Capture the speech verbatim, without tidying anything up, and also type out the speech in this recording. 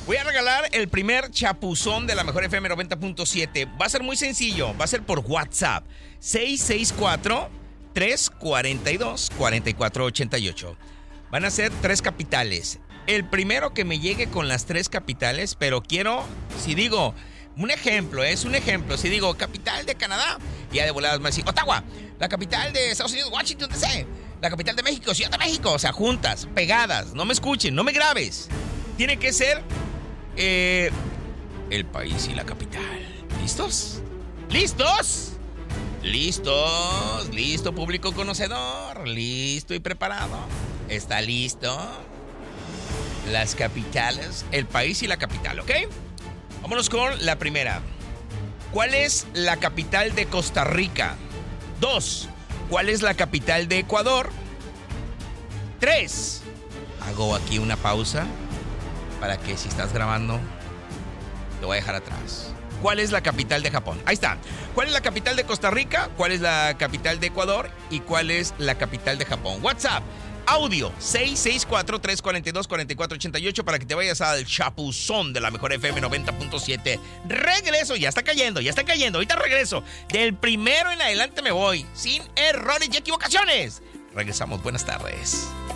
Voy a regalar el primer chapuzón de la mejor F M noventa punto siete. Va a ser muy sencillo, va a ser por WhatsApp. seis seis cuatro, tres cuatro dos, cuatro cuatro ocho ocho. Van a ser tres capitales. El primero que me llegue con las tres capitales, pero quiero, si digo, un ejemplo, es un ejemplo. Si digo capital de Canadá, ya de voladas me va a decir Ottawa. La capital de Estados Unidos, Washington D C. La capital de México, Ciudad de México. O sea, juntas, pegadas. No me escuchen, no me grabes. Tiene que ser eh, el país y la capital. ¿Listos? ¿Listos? ¿Listos? ¿Listo, público conocedor? ¿Listo y preparado? ¿Está listo? Las capitales, el país y la capital, ¿ok? Vámonos con la primera. ¿Cuál es la capital de Costa Rica? Dos. ¿Cuál es la capital de Ecuador? Tres. Hago aquí una pausa para que si estás grabando, te voy a dejar atrás. ¿Cuál es la capital de Japón? Ahí está. ¿Cuál es la capital de Costa Rica? ¿Cuál es la capital de Ecuador? ¿Y cuál es la capital de Japón? WhatsApp, audio, seis seis cuatro, tres cuatro dos, cuatro cuatro ocho ocho para que te vayas al chapuzón de la mejor F M noventa punto siete. Regreso, ya está cayendo, ya está cayendo. Ahorita regreso. Del primero en adelante me voy, sin errores y equivocaciones. Regresamos, buenas tardes.